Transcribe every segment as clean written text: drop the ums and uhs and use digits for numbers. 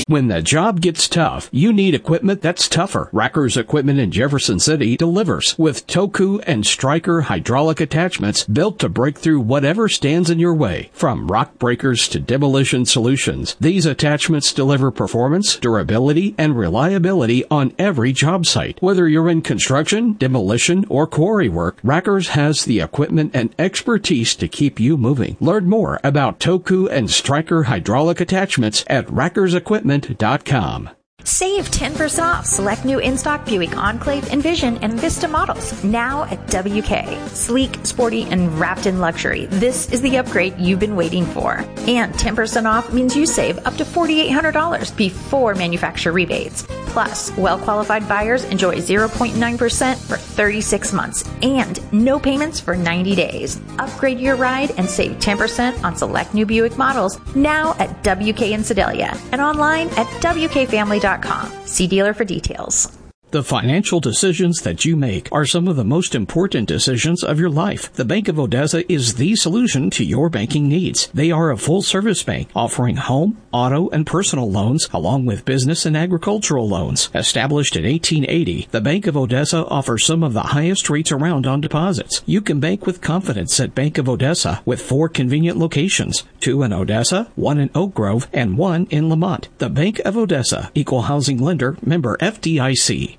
When the job gets tough, you need equipment that's tougher. Racker's Equipment in Jefferson City delivers with Toku and Stryker hydraulic attachments built to break through whatever stands in your way. From rock breakers to demolition solutions, these attachments deliver performance, durability, and reliability on every job site. Whether you're in construction, demolition, or quarry work, Racker's has the equipment and expertise to keep you moving. Learn more about Toku and Stryker hydraulic attachments at rackersequipment.com. Save 10% off select new in-stock Buick Enclave, Envision, and Vista models now at WK. Sleek, sporty, and wrapped in luxury. This is the upgrade you've been waiting for. And 10% off means you save up to $4,800 before manufacturer rebates. Plus, well-qualified buyers enjoy 0.9% for 36 months and no payments for 90 days. Upgrade your ride and save 10% on select new Buick models now at WK in Sedalia and online at WKFamily.com. See dealer for details. The financial decisions that you make are some of the most important decisions of your life. The Bank of Odessa is the solution to your banking needs. They are a full-service bank offering home, auto, and personal loans along with business and agricultural loans. Established in 1880, the Bank of Odessa offers some of the highest rates around on deposits. You can bank with confidence at Bank of Odessa with 4 convenient locations, 2 in Odessa, 1 in Oak Grove, and 1 in Lamont. The Bank of Odessa, Equal Housing Lender, member FDIC.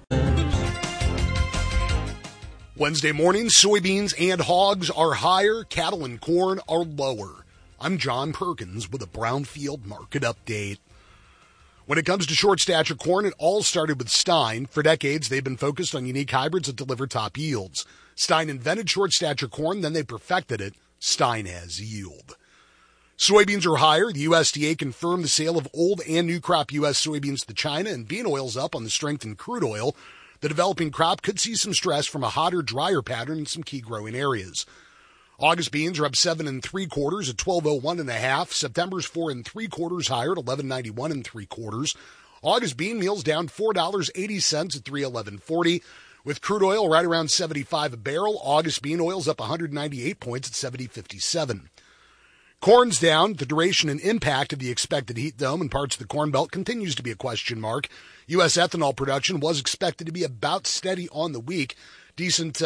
Wednesday morning, soybeans and hogs are higher, cattle and corn are lower. I'm John Perkins with a Brownfield market update. When it comes to short stature corn, it all started with Stein. For decades, they've been focused on unique hybrids that deliver top yields. Stein invented short stature corn, then they perfected it. Stein has yield. Soybeans are higher. The USDA confirmed the sale of old and new crop U.S. soybeans to China, and bean oil's up on the strength in crude oil. The developing crop could see some stress from a hotter, drier pattern in some key growing areas. August beans are up 7 3/4 at 12.01 September's 4 3/4 higher at 11.91 3/4. August bean meal's down $4.80 at 3.1140. With crude oil right around $75 a barrel, August bean oil's up 198 points at 70.57. Corn's down. The duration and impact of the expected heat dome in parts of the Corn Belt continues to be a question mark. U.S. ethanol production was expected to be about steady on the week. May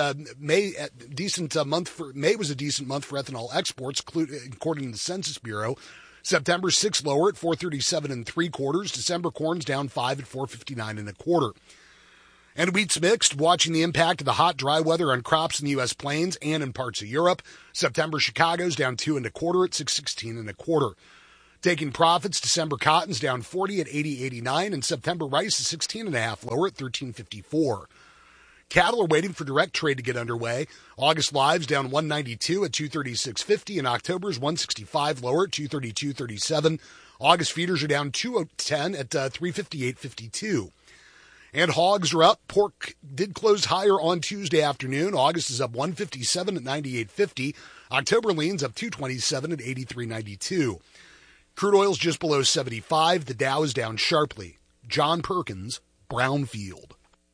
was a decent month for ethanol exports, according to the Census Bureau. September 6 lower at 437 3/4. December corn's down 5 at 459 1/4. And wheat's mixed, watching the impact of the hot, dry weather on crops in the U.S. plains and in parts of Europe. September Chicago's down 2 1/4 at 616 1/4. Taking profits, December cotton's down 40 at 80.89, and September rice is 16.5 lower at 13.54. Cattle are waiting for direct trade to get underway. August live's down 192 at 236.50, and October's 165 lower at 232.37. August feeders are down 210 at 358.52. And hogs are up. Pork did close higher on Tuesday afternoon. August is up 157 at 98.50. October lean's up 227 at 83.92. Crude oil's just below 75. The Dow is down sharply. John Perkins, Brownfield.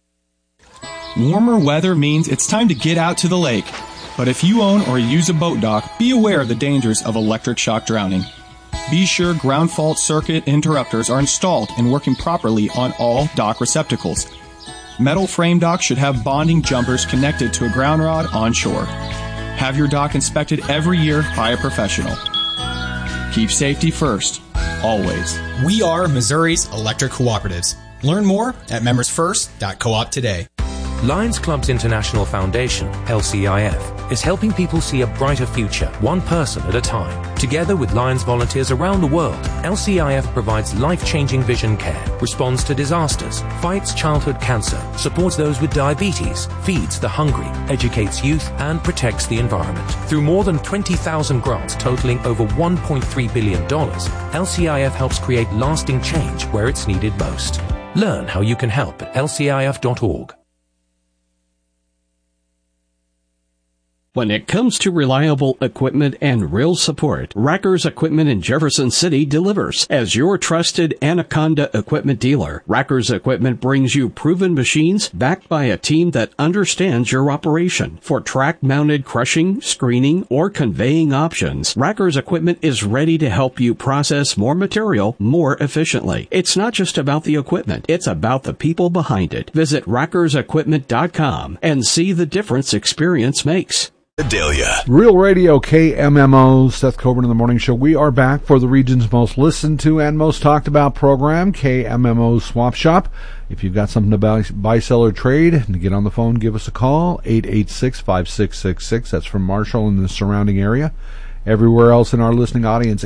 Warmer weather means it's time to get out to the lake. But if you own or use a boat dock, be aware of the dangers of electric shock drowning. Be sure ground fault circuit interrupters are installed and working properly on all dock receptacles. Metal frame docks should have bonding jumpers connected to a ground rod on shore. Have your dock inspected every year by a professional. Keep safety first, always. We are Missouri's electric cooperatives. Learn more at membersfirst.coop today. Lions Clubs International Foundation, LCIF, is helping people see a brighter future, one person at a time. Together with Lions volunteers around the world, LCIF provides life-changing vision care, responds to disasters, fights childhood cancer, supports those with diabetes, feeds the hungry, educates youth, and protects the environment. Through more than 20,000 grants totaling over $1.3 billion, LCIF helps create lasting change where it's needed most. Learn how you can help at lcif.org. When it comes to reliable equipment and real support, Racker's Equipment in Jefferson City delivers. As your trusted Anaconda equipment dealer, Racker's Equipment brings you proven machines backed by a team that understands your operation. For track-mounted crushing, screening, or conveying options, Racker's Equipment is ready to help you process more material more efficiently. It's not just about the equipment, it's about the people behind it. Visit rackersequipment.com and see the difference experience makes. Adelia. Real Radio KMMO, Seth Coburn in the Morning Show. We are back for the region's most listened to and most talked about program, KMMO Swap Shop. If you've got something to buy, sell, or trade, and get on the phone, give us a call, 886-5666. That's from Marshall and the surrounding area. Everywhere else in our listening audience,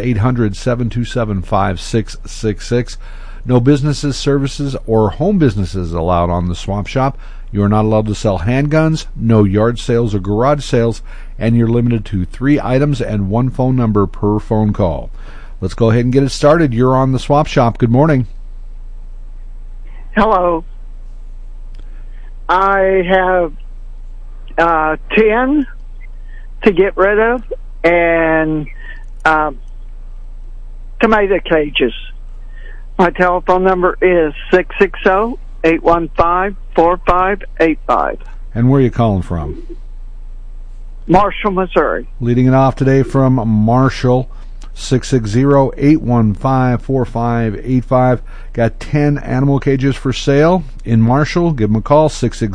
800-727-5666. No businesses, services, or home businesses allowed on the Swap Shop. You are not allowed to sell handguns, no yard sales or garage sales, and you're limited to 3 items and 1 phone number per phone call. Let's go ahead and get it started. You're on the Swap Shop. Good morning. Hello. I have 10 to get rid of, and tomato cages. My telephone number is 660-815-4585. And where are you calling from? Marshall, Missouri. Leading it off today from Marshall, 660-815-4585. Got 10 animal cages for sale in Marshall. Give them a call,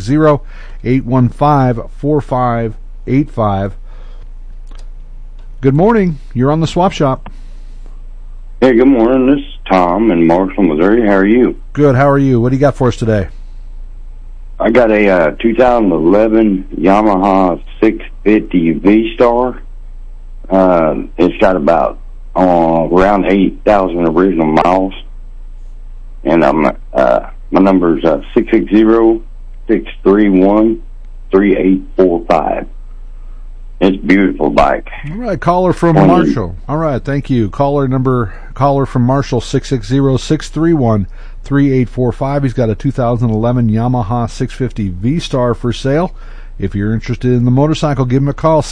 660-815-4585. Good morning. You're on the Swap Shop. Hey, good morning. This is Tom in Marshall, Missouri. How are you? Good. How are you? What do you got for us today? I got a 2011 Yamaha 650 V-Star. It's got about around 8,000 original miles. And my number is 660-631-3845. It's a beautiful bike. All right, caller from Marshall. All right, thank you. Caller from Marshall, 660-631-3845. He's got a 2011 Yamaha 650 V-Star for sale. If you're interested in the motorcycle, give him a call,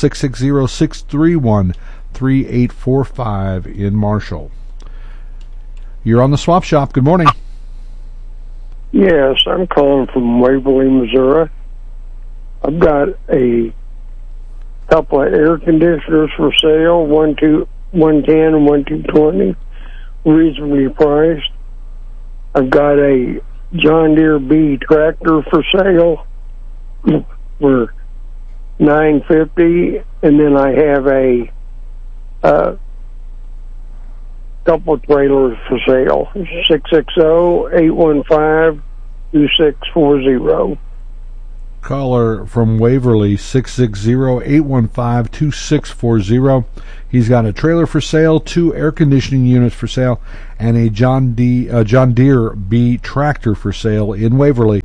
660-631-3845 in Marshall. You're on the Swap Shop. Good morning. Yes, I'm calling from Waverly, Missouri. I've got a couple of air conditioners for sale, 110 and 220, reasonably priced. I've got a John Deere B tractor for sale for $950, and then I have a couple of trailers for sale, 660-815-2640. Caller from Waverly, 660-815-2640. He's got a trailer for sale, 2 air conditioning units for sale, and a John Deere B tractor for sale in Waverly,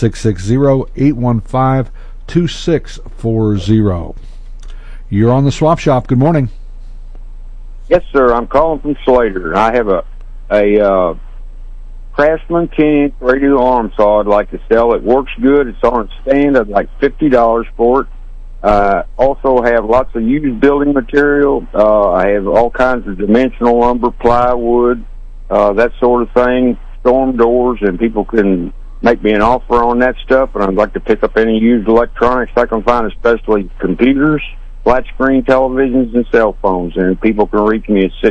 660-815-2640. You're on the Swap Shop. Good morning. Yes, sir. I'm calling from Slater. I have a Craftsman 10-inch radial arm saw I'd like to sell. It works good. It's on its stand. I'd like $50 for it. Also have lots of used building material. I have all kinds of dimensional lumber, plywood, that sort of thing, storm doors, and people can make me an offer on that stuff, and I'd like to pick up any used electronics I can find, especially computers, flat screen televisions, and cell phones. And people can reach me at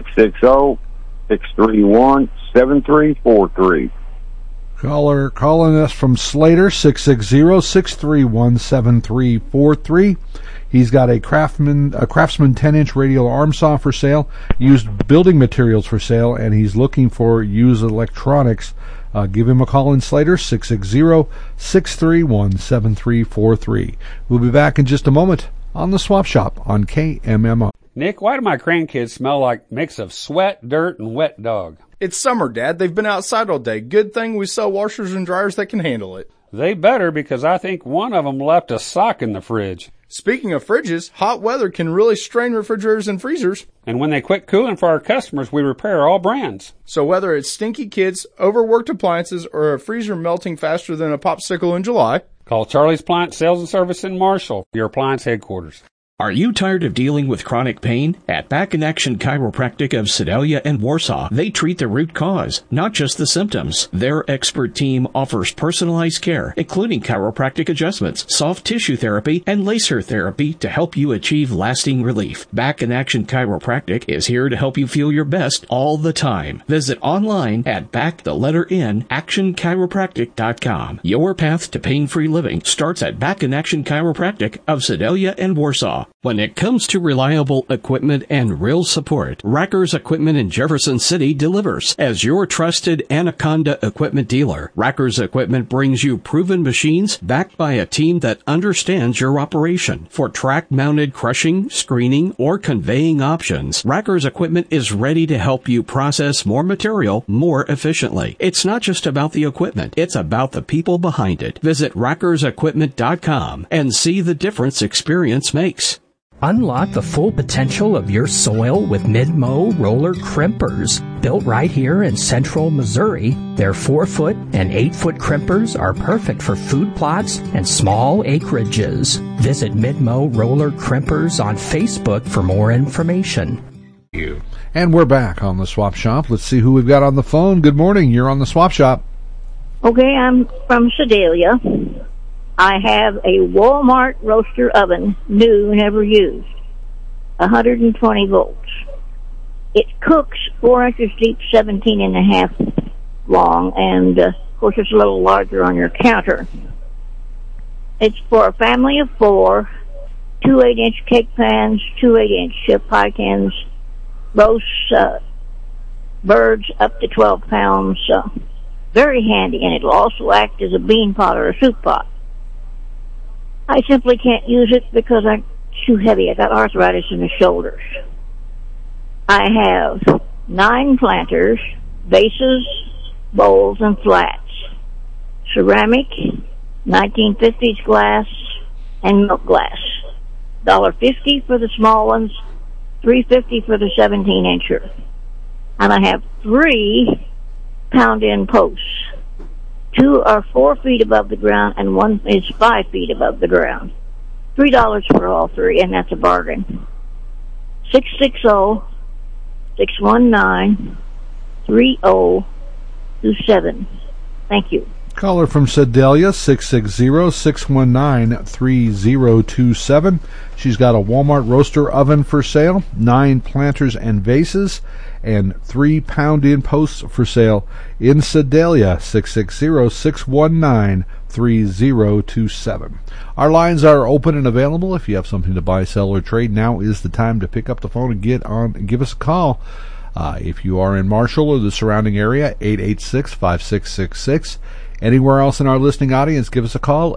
660-631-7343. Caller calling us from Slater, 660-631-7343. He's got a Craftsman 10-inch radial arm saw for sale, used building materials for sale, and he's looking for used electronics. Give him a call in Slater, 660-631-7343. We'll be back in just a moment on the Swap Shop on KMMO. Nick, why do my grandkids smell like a mix of sweat, dirt, and wet dog? It's summer, Dad. They've been outside all day. Good thing we sell washers and dryers that can handle it. They better, because I think one of them left a sock in the fridge. Speaking of fridges, hot weather can really strain refrigerators and freezers. And when they quit cooling for our customers, we repair all brands. So whether it's stinky kids, overworked appliances, or a freezer melting faster than a popsicle in July, call Charlie's Appliance Sales and Service in Marshall, your appliance headquarters. Are you tired of dealing with chronic pain? At Back in Action Chiropractic of Sedalia and Warsaw, they treat the root cause, not just the symptoms. Their expert team offers personalized care, including chiropractic adjustments, soft tissue therapy, and laser therapy to help you achieve lasting relief. Back in Action Chiropractic is here to help you feel your best all the time. Visit online at actionchiropractic.com. Your path to pain-free living starts at Back in Action Chiropractic of Sedalia and Warsaw. When it comes to reliable equipment and real support, Racker's Equipment in Jefferson City delivers. As your trusted Anaconda equipment dealer, Racker's Equipment brings you proven machines backed by a team that understands your operation. For track-mounted crushing, screening, or conveying options, Racker's Equipment is ready to help you process more material more efficiently. It's not just about the equipment, it's about the people behind it. Visit rackersequipment.com and see the difference experience makes. Unlock the full potential of your soil with Midmo roller crimpers. Built right here in central Missouri, their 4-foot and 8-foot crimpers are perfect for food plots and small acreages. Visit Midmo Roller Crimpers on Facebook for more information. And we're back on the Swap Shop. Let's see who we've got on the phone. Good morning. You're on the Swap Shop. Okay, I'm from Sedalia. I have a Walmart roaster oven, new, never used, 120 volts. It cooks 4 inches deep, 17 and a half long, and of course it's a little larger on your counter. It's for a family of 4, 2 8-inch cake pans, 2 8-inch pie tins, roast birds up to 12 pounds. Very handy, and it'll also act as a bean pot or a soup pot. I simply can't use it because I'm too heavy. I got arthritis in the shoulders. I have 9 planters, vases, bowls, and flats. Ceramic, 1950s glass, and milk glass. $1.50 for the small ones, $3.50 for the 17-incher. And I have 3 pound-in posts. 2 are 4 feet above the ground, and 1 is 5 feet above the ground. $3 for all 3, and that's a bargain. 660-619-3027. Thank you. Caller from Sedalia, 660-619-3027. She's got a Walmart roaster oven for sale, 9 planters and vases, and 3 pound-in posts for sale in Sedalia, 660-619-3027. Our lines are open and available. If you have something to buy, sell, or trade, now is the time to pick up the phone and get on and give us a call. If you are in Marshall or the surrounding area, 886-5666. Anywhere else in our listening audience, give us a call,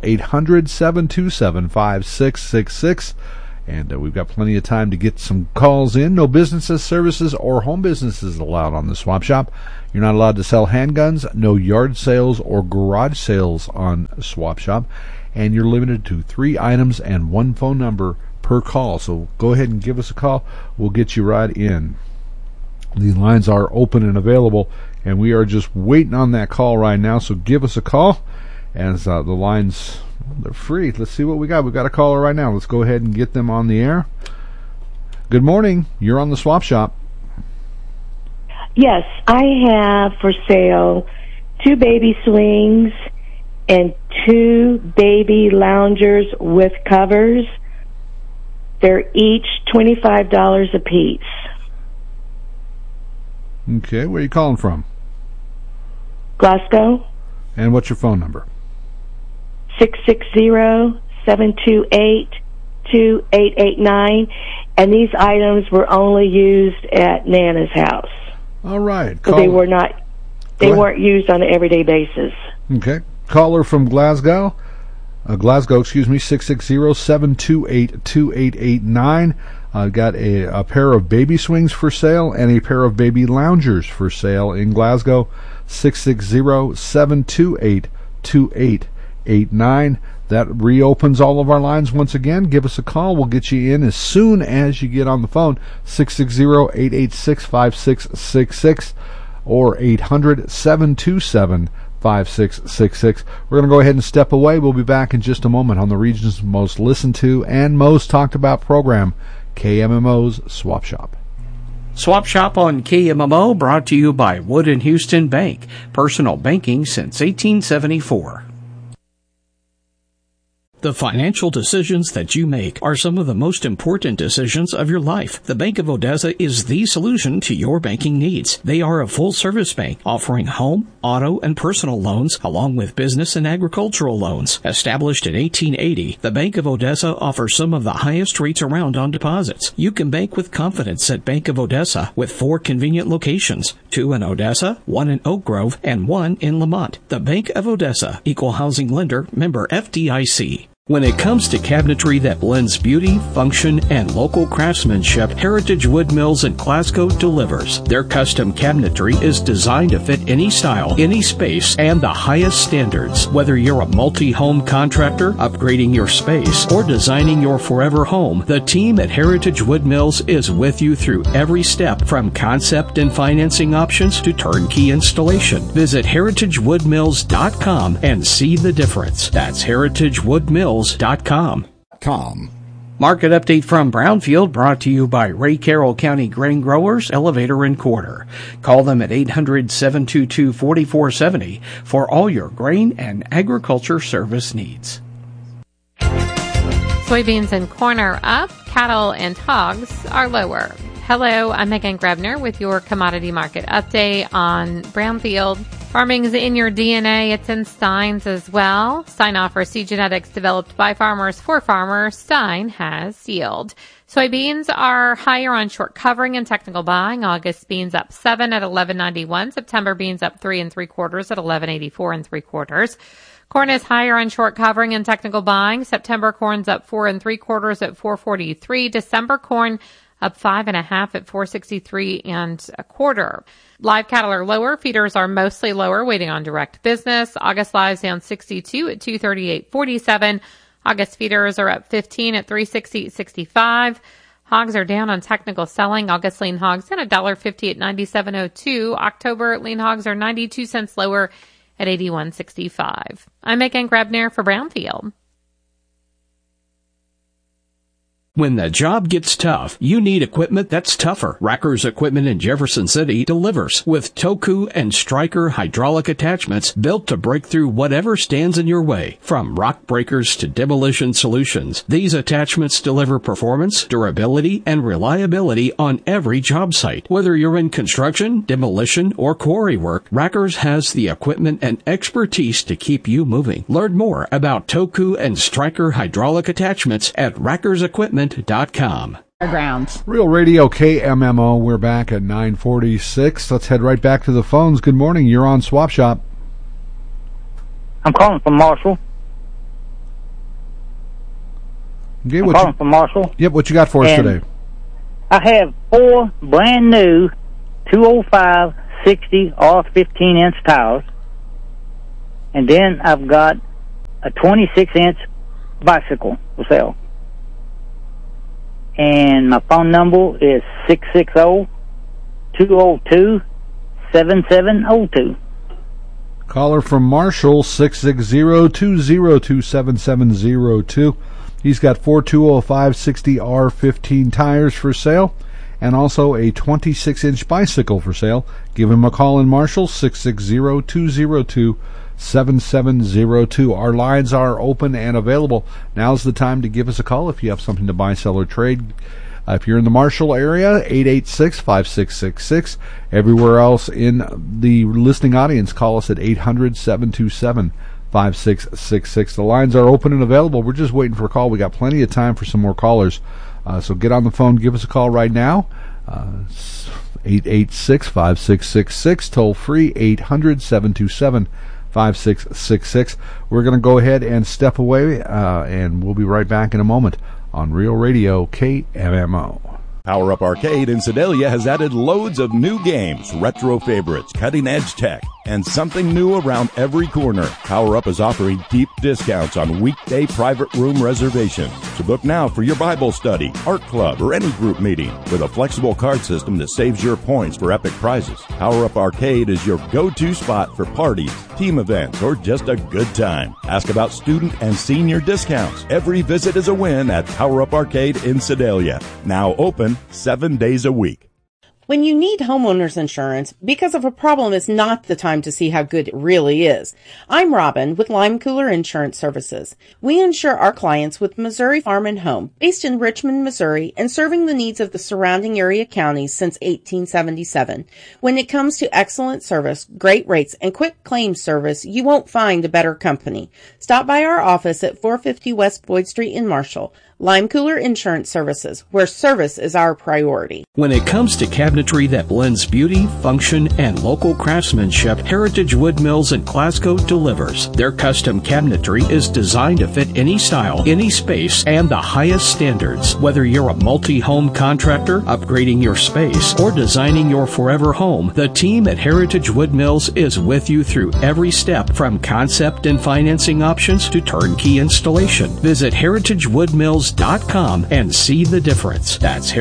800-727-5666. And we've got plenty of time to get some calls in. No businesses, services, or home businesses allowed on the Swap Shop. You're not allowed to sell handguns, no yard sales or garage sales on Swap Shop. And you're limited to 3 items and 1 phone number per call. So go ahead and give us a call. We'll get you right in. The lines are open and available, and we are just waiting on that call right now. So give us a call, as the lines, they're free. Let's see what we got. We've got a caller right now. Let's go ahead and get them on the air. Good morning. You're on the Swap Shop. Yes, I have for sale 2 baby swings and 2 baby loungers with covers. They're each $25 a piece. Okay, where are you calling from? Glasgow. And what's your phone number? 660-728-2889. And these items were only used at Nana's house. All right. So they weren't used on an everyday basis. Okay. Caller from Glasgow. 660-728-2889. Got a pair of baby swings for sale and a pair of baby loungers for sale in Glasgow. 660-728-2889. That reopens all of our lines once again. Give us a call. We'll get you in as soon as you get on the phone. 660-886-5666 or 800-727 5666. We're going to go ahead and step away. We'll be back in just a moment on the region's most listened to and most talked about program, KMMO's Swap Shop. Swap Shop on KMMO brought to you by Wood & Houston Bank. Personal banking since 1874. The financial decisions that you make are some of the most important decisions of your life. The Bank of Odessa is the solution to your banking needs. They are a full-service bank offering home, auto, and personal loans along with business and agricultural loans. Established in 1880, the Bank of Odessa offers some of the highest rates around on deposits. You can bank with confidence at Bank of Odessa with 4 convenient locations, 2 in Odessa, 1 in Oak Grove, and 1 in Lamont. The Bank of Odessa, Equal Housing Lender, member FDIC. When it comes to cabinetry that blends beauty, function, and local craftsmanship, Heritage Wood Mills in Glasgow delivers. Their custom cabinetry is designed to fit any style, any space, and the highest standards. Whether you're a multi-home contractor, upgrading your space, or designing your forever home, the team at Heritage Wood Mills is with you through every step, from concept and financing options to turnkey installation. Visit heritagewoodmills.com and see the difference. That's heritagewoodmills.com. Market update from Brownfield brought to you by Ray Carroll County Grain Growers, Elevator and Quarter. Call them at 800-722-4470 for all your grain and agriculture service needs. Soybeans and corn are up, cattle and hogs are lower. Hello, I'm Megan Grebner with your commodity market update on Brownfield. Farming's in your DNA. It's in Stein's as well. Stein offers seed genetics developed by farmers for farmers. Stein has yield. Soybeans are higher on short covering and technical buying. August beans up 7 at 11.91. September beans up 3 3/4 at 11.84 3/4. Corn is higher on short covering and technical buying. September corn's up 4 3/4 at 4.43. December corn up 5.5 at 4.63 1/4. Live cattle are lower. Feeders are mostly lower, waiting on direct business. August lives down 62 at 238.47. August feeders are up 15 at 360.65. Hogs are down on technical selling. August lean hogs down $1.50 at 97.02. October lean hogs are 92 cents lower at 81.65. I'm Megan Grebner for Brownfield. When the job gets tough, you need equipment that's tougher. Racker's Equipment in Jefferson City delivers with Toku and Stryker hydraulic attachments built to break through whatever stands in your way. From rock breakers to demolition solutions, these attachments deliver performance, durability, and reliability on every job site. Whether you're in construction, demolition, or quarry work, Racker's has the equipment and expertise to keep you moving. Learn more about Toku and Stryker hydraulic attachments at Racker's Equipment. Grounds. Real Radio KMMO. We're back at 9:46. Let's head right back to the phones. Good morning. You're on Swap Shop. I'm calling from Marshall. Okay, calling from Marshall. Yep, what you got for us today? I have 4 brand new 205 60 or 15-inch tires. And then I've got a 26-inch bicycle for sale. And my phone number is 660-202-7702. Caller from Marshall, 660-202-7702. He's got 4 205 60R15 tires for sale and also a 26-inch bicycle for sale. Give him a call in Marshall, 660-202-7702. Our lines are open and available. Now's the time to give us a call if you have something to buy, sell, or trade. If you're in the Marshall area, 886-5666. Everywhere else in the listening audience, call us at 800-727-5666. The lines are open and available. We're just waiting for a call. We got plenty of time for some more callers. So get on the phone, give us a call right now. 886-5666, toll free, 800-727-5666. We're going to go ahead and step away, and we'll be right back in a moment on Real Radio KMMO. Power Up Arcade in Sedalia has added loads of new games, retro favorites, cutting-edge tech, and something new around every corner. Power Up is offering deep discounts on weekday private room reservations. So book now for your Bible study, art club, or any group meeting with a flexible card system that saves your points for epic prizes. Power Up Arcade is your go-to spot for parties, team events, or just a good time. Ask about student and senior discounts. Every visit is a win at Power Up Arcade in Sedalia. Now open 7 days a week. When you need homeowners insurance, because of a problem is not the time to see how good it really is. I'm Robin with Lime Cooler Insurance Services. We insure our clients with Missouri Farm and Home, based in Richmond, Missouri, and serving the needs of the surrounding area counties since 1877. When it comes to excellent service, great rates, and quick claims service, you won't find a better company. Stop by our office at 450 West Boyd Street in Marshall. Lime Cooler Insurance Services, where service is our priority. When it comes to cabinetry that blends beauty, function, and local craftsmanship, Heritage Wood Mills in Glasgow delivers. Their custom cabinetry is designed to fit any style, any space, and the highest standards. Whether you're a multi-home contractor, upgrading your space, or designing your forever home, the team at Heritage Wood Mills is with you through every step, from concept and financing options to turnkey installation. Visit heritagewoodmills.com and see the difference. That's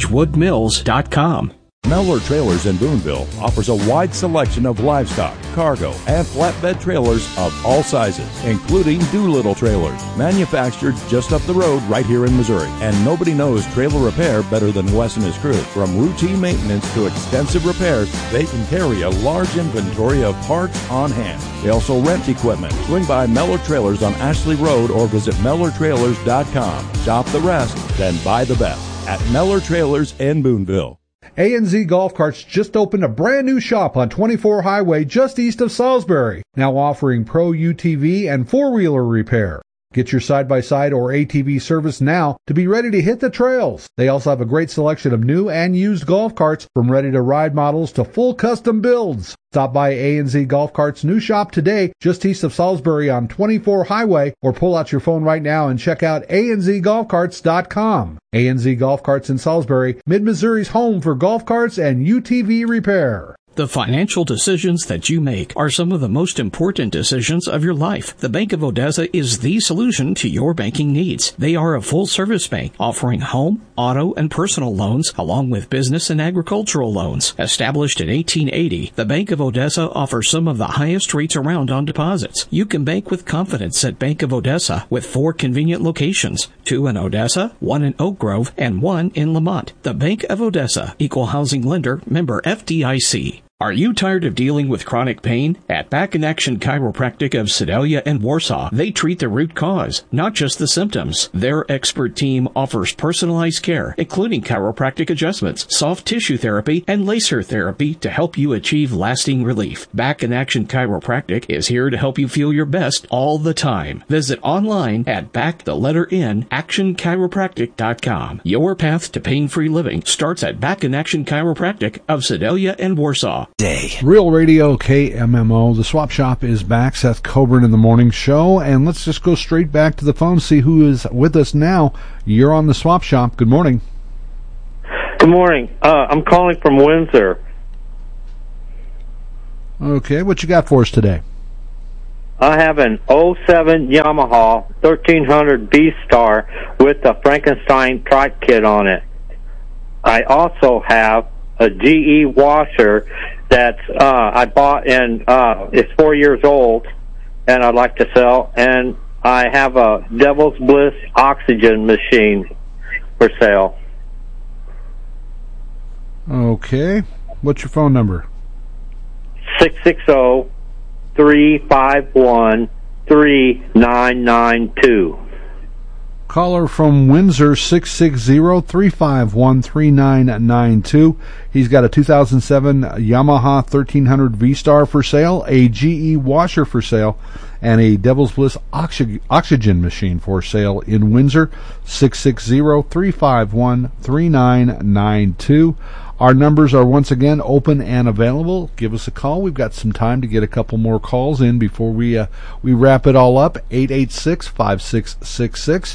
heritagewoodmills.com. Mellor Trailers in Boonville offers a wide selection of livestock, cargo, and flatbed trailers of all sizes, including Doolittle trailers, manufactured just up the road right here in Missouri. And nobody knows trailer repair better than Wes and his crew. From routine maintenance to extensive repairs, they can carry a large inventory of parts on hand. They also rent equipment. Swing by Mellor Trailers on Ashley Road or visit MellorTrailers.com. Shop the rest, then buy the best at Mellor Trailers in Boonville. A&Z Golf Carts just opened a brand new shop on 24 Highway just east of Salisbury, now offering Pro UTV and four-wheeler repair. Get your side-by-side or ATV service now to be ready to hit the trails. They also have a great selection of new and used golf carts, from ready-to-ride models to full custom builds. Stop by A&Z Golf Carts' new shop today, just east of Salisbury on 24 Highway, or pull out your phone right now and check out anzgolfcarts.com. A&Z Golf Carts in Salisbury, Mid-Missouri's home for golf carts and UTV repair. The financial decisions that you make are some of the most important decisions of your life. The Bank of Odessa is the solution to your banking needs. They are a full-service bank offering home, auto, and personal loans, along with business and agricultural loans. Established in 1880, the Bank of Odessa offers some of the highest rates around on deposits. You can bank with confidence at Bank of Odessa with 4 convenient locations, 2 in Odessa, 1 in Oak Grove, and 1 in Lamont. The Bank of Odessa, Equal Housing Lender, member FDIC. Are you tired of dealing with chronic pain? At Back in Action Chiropractic of Sedalia and Warsaw, they treat the root cause, not just the symptoms. Their expert team offers personalized care, including chiropractic adjustments, soft tissue therapy, and laser therapy to help you achieve lasting relief. Back in Action Chiropractic is here to help you feel your best all the time. Visit online at actionchiropractic.com. Your path to pain-free living starts at Back in Action Chiropractic of Sedalia and Warsaw. Real Radio KMMO. The Swap Shop is back. Seth Coburn in the morning show. And let's just go straight back to the phone, see who is with us now. You're on the Swap Shop. Good morning. Good morning. I'm calling from Windsor. Okay, what you got for us today? I have an 07 Yamaha 1300 B-Star with a Frankenstein trike kit on it. I also have a GE washer that I bought, and it's 4 years old, and I'd like to sell. And I have a Devil's Bliss oxygen machine for sale. Okay. What's your phone number? 660-351-3992. Caller from Windsor, 660-351-3992. He's got a 2007 Yamaha 1300 V-Star for sale, a GE washer for sale, and a Devil's Bliss oxygen machine for sale in Windsor, 660-351-3992. Our numbers are once again open and available. Give us a call. We've got some time to get a couple more calls in before we wrap it all up. 886-5666.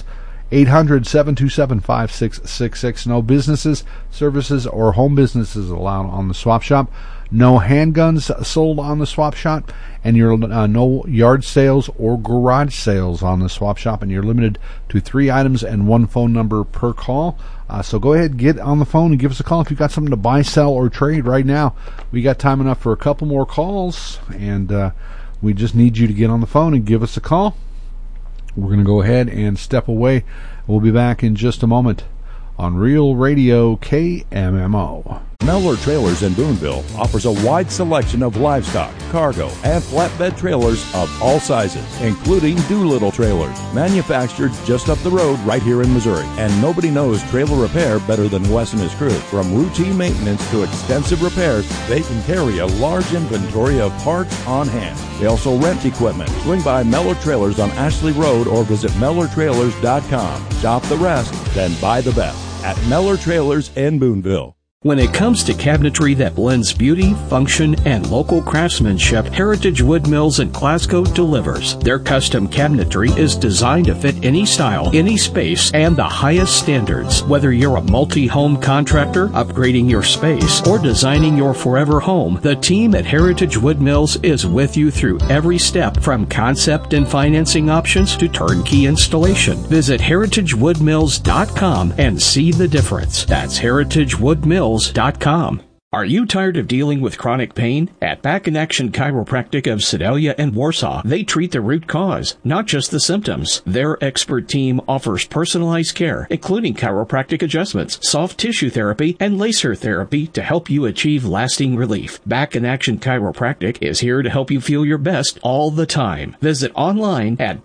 800-727-5666. No businesses, services, or home businesses allowed on the Swap Shop. no handguns sold on the swap shop, and you're no yard sales or garage sales on the swap shop, and you're limited to 3 items and 1 phone number per call. So go ahead, get on the phone and give us a call if you've got something to buy, sell, or trade right now. We got time enough for a couple more calls, and we just need you to get on the phone and give us a call. We're going to go ahead and step away. We'll be back in just a moment on Real Radio KMMO. Mellor Trailers in Boonville offers a wide selection of livestock, cargo, and flatbed trailers of all sizes, including Doolittle trailers, manufactured just up the road right here in Missouri. And nobody knows trailer repair better than Wes and his crew. From routine maintenance to extensive repairs, they can carry a large inventory of parts on hand. They also rent equipment. Swing by Mellor Trailers on Ashley Road or visit MellorTrailers.com. Shop the rest, then buy the best at Mellor Trailers in Boonville. When it comes to cabinetry that blends beauty, function, and local craftsmanship, Heritage Wood Mills in Glasgow delivers. Their custom cabinetry is designed to fit any style, any space, and the highest standards. Whether you're a multi-home contractor, upgrading your space, or designing your forever home, the team at Heritage Wood Mills is with you through every step, from concept and financing options to turnkey installation. Visit heritagewoodmills.com and see the difference. That's heritagewoodmills.com. Are you tired of dealing with chronic pain? At Back in Action Chiropractic of Sedalia and Warsaw, they treat the root cause, not just the symptoms. Their expert team offers personalized care, including chiropractic adjustments, soft tissue therapy, and laser therapy to help you achieve lasting relief. Back in Action Chiropractic is here to help you feel your best all the time. Visit online at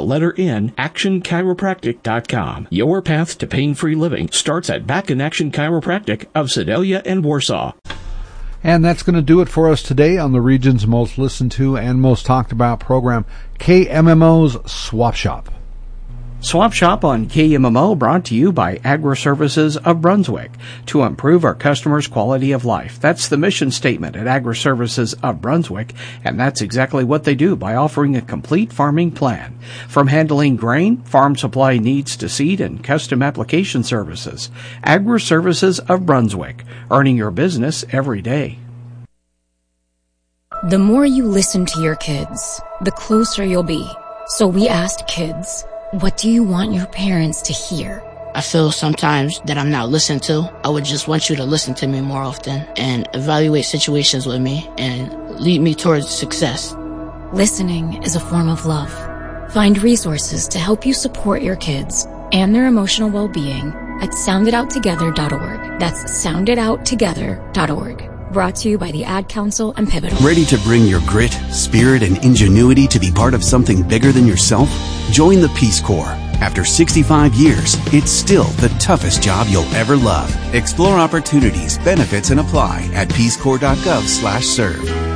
actionchiropractic.com. Your path to pain-free living starts at Back in Action Chiropractic of Sedalia and Warsaw. And that's going to do it for us today on the region's most listened to and most talked about program, KMMO's Swap Shop. Swap Shop on KMMO brought to you by Agri-Services of Brunswick to improve our customers' quality of life. That's the mission statement at Agri-Services of Brunswick, and that's exactly what they do by offering a complete farming plan. From handling grain, farm supply needs to seed, and custom application services. Agri-Services of Brunswick, earning your business every day. The more you listen to your kids, the closer you'll be. So we asked kids, what do you want your parents to hear? I feel sometimes that I'm not listened to. I would just want you to listen to me more often and evaluate situations with me and lead me towards success. Listening is a form of love. Find resources to help you support your kids and their emotional well-being at sounditouttogether.org. That's sounditouttogether.org. Brought to you by the Ad Council and Pivotal. Ready to bring your grit, spirit, and ingenuity to be part of something bigger than yourself? Join the Peace Corps. After 65 years, it's still the toughest job you'll ever love. Explore opportunities, benefits, and apply at peacecorps.gov/serve.